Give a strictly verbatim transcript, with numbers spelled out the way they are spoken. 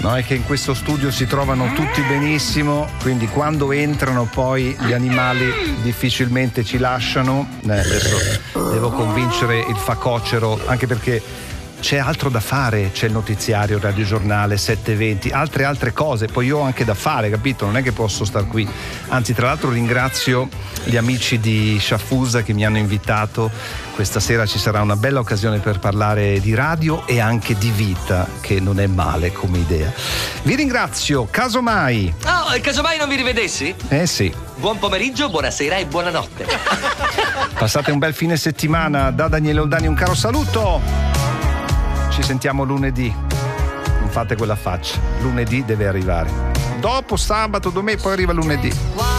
No, è che in questo studio si trovano tutti benissimo, quindi quando entrano poi gli animali difficilmente ci lasciano. Eh, adesso devo convincere il facocero, anche perché c'è altro da fare, c'è il notiziario, il radiogiornale, sette e venti, altre altre cose, poi io ho anche da fare, capito? Non è che posso star qui. Anzi, tra l'altro ringrazio gli amici di Sciafusa che mi hanno invitato. Questa sera ci sarà una bella occasione per parlare di radio e anche di vita, che non è male come idea. Vi ringrazio, casomai. Oh, casomai non vi rivedessi? Eh sì. Buon pomeriggio, buonasera e buonanotte. Passate un bel fine settimana. Da Daniele Oldani un caro saluto. Ci sentiamo lunedì. Non fate quella faccia. Lunedì deve arrivare. Dopo sabato, domenica, poi arriva lunedì.